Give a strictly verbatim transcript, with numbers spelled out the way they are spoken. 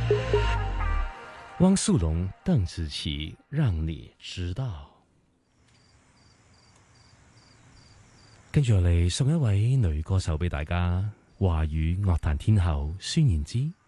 汪苏泷、邓紫棋，讓你知道。跟住落嚟送一位女歌手俾大家，華語樂壇天后孫燕姿。